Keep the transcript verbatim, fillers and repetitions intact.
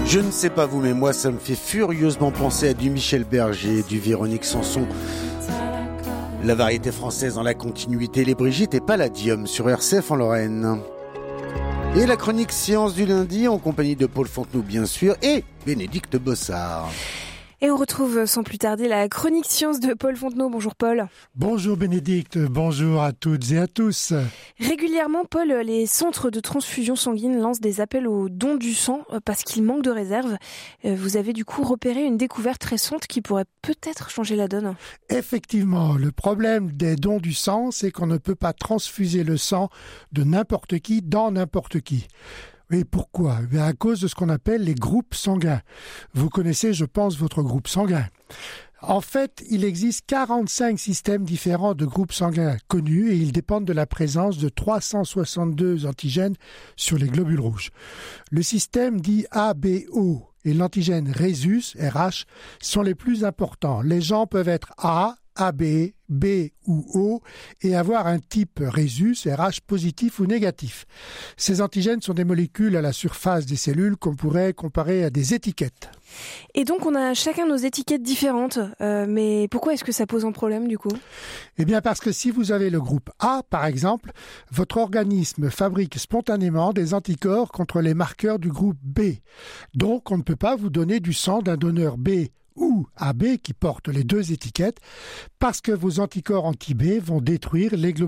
Je ne sais pas vous, mais moi, ça me fait furieusement penser à du Michel Berger, du Véronique Sanson. La variété française dans la continuité, les Brigitte et Palladium sur R C F en Lorraine. Et la chronique Science du lundi en compagnie de Paul Fontenot, bien sûr, et Bénédicte Bossard. Et on retrouve sans plus tarder la chronique science de Paul Fontenot. Bonjour Paul. Bonjour Bénédicte, bonjour à toutes et à tous. Régulièrement, Paul, les centres de transfusion sanguine lancent des appels au don du sang parce qu'il manque de réserves. Vous avez du coup repéré une découverte récente qui pourrait peut-être changer la donne. Effectivement, le problème des dons du sang, c'est qu'on ne peut pas transfuser le sang de n'importe qui dans n'importe qui. Et pourquoi ? Eh à cause de ce qu'on appelle les groupes sanguins. Vous connaissez, je pense, votre groupe sanguin. En fait, il existe quarante-cinq systèmes différents de groupes sanguins connus et ils dépendent de la présence de trois cent soixante-deux antigènes sur les globules rouges. Le système dit A B O et l'antigène Rhesus, R H, sont les plus importants. Les gens peuvent être A, A B, B ou O et avoir un type Rhesus, R H positif ou négatif. Ces antigènes sont des molécules à la surface des cellules qu'on pourrait comparer à des étiquettes. Et donc on a chacun nos étiquettes différentes, euh, mais pourquoi est-ce que ça pose un problème du coup ? Eh bien parce que si vous avez le groupe A par exemple, votre organisme fabrique spontanément des anticorps contre les marqueurs du groupe B. Donc on ne peut pas vous donner du sang d'un donneur B ou A B qui portent les deux étiquettes parce que vos anticorps anti-B vont détruire les globules